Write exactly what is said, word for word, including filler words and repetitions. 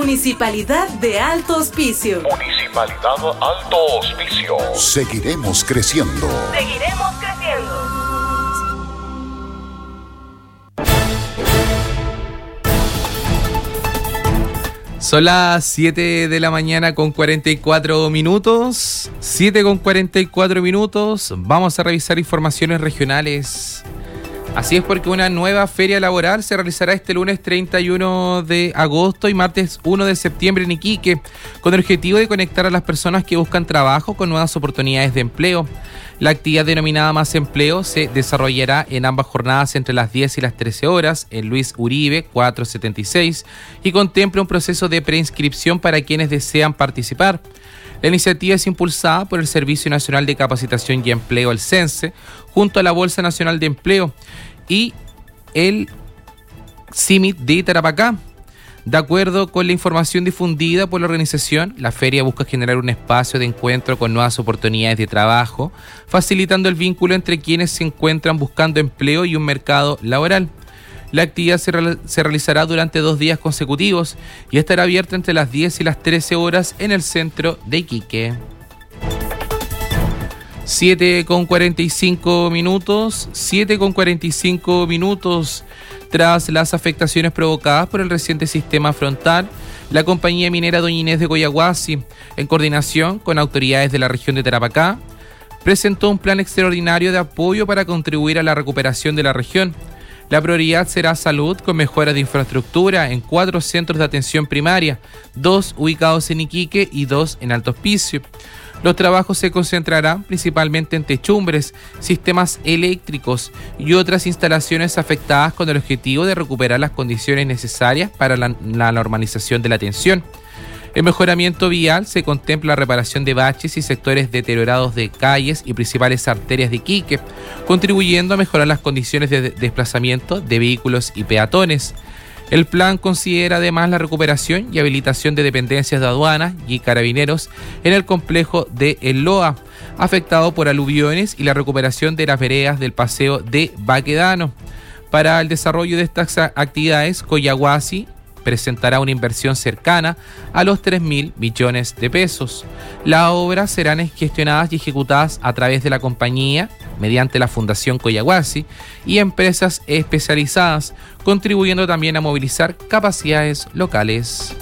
Municipalidad de Alto Hospicio. Municipalidad Alto Hospicio. Seguiremos creciendo. Seguiremos creciendo. Son las siete de la mañana con cuarenta y cuatro minutos. siete con cuarenta y cuatro minutos. Vamos a revisar informaciones regionales. Así es, porque una nueva feria laboral se realizará este lunes treinta y uno de agosto y martes uno de septiembre en Iquique, con el objetivo de conectar a las personas que buscan trabajo con nuevas oportunidades de empleo. La actividad denominada Más Empleo se desarrollará en ambas jornadas entre las diez y las trece horas en Luis Uribe cuatrocientos setenta y seis y contempla un proceso de preinscripción para quienes desean participar. La iniciativa es impulsada por el Servicio Nacional de Capacitación y Empleo, el CENSE, junto a la Bolsa Nacional de Empleo y el CIMIT de Tarapacá. De acuerdo con la información difundida por la organización, la feria busca generar un espacio de encuentro con nuevas oportunidades de trabajo, facilitando el vínculo entre quienes se encuentran buscando empleo y un mercado laboral. La actividad se, re- se realizará durante dos días consecutivos y estará abierta entre las diez y las trece horas en el centro de Iquique. siete con cuarenta y cinco minutos, siete con cuarenta y cinco minutos. Tras las afectaciones provocadas por el reciente sistema frontal, la compañía minera Doña Inés de Coyahuasi, en coordinación con autoridades de la región de Tarapacá, presentó un plan extraordinario de apoyo para contribuir a la recuperación de la región. La prioridad será salud, con mejoras de infraestructura en cuatro centros de atención primaria, dos ubicados en Iquique y dos en Alto Hospicio. Los trabajos se concentrarán principalmente en techumbres, sistemas eléctricos y otras instalaciones afectadas, con el objetivo de recuperar las condiciones necesarias para la, la normalización de la atención. El mejoramiento vial se contempla la reparación de baches y sectores deteriorados de calles y principales arterias de Iquique, contribuyendo a mejorar las condiciones de desplazamiento de vehículos y peatones. El plan considera además la recuperación y habilitación de dependencias de aduanas y carabineros en el complejo de El Loa, afectado por aluviones, y la recuperación de las veredas del paseo de Baquedano. Para el desarrollo de estas actividades, Coyahuasi presentará una inversión cercana a los tres mil millones de pesos. Las obras serán gestionadas y ejecutadas a través de la compañía mediante la Fundación Coyahuasi y empresas especializadas, contribuyendo también a movilizar capacidades locales.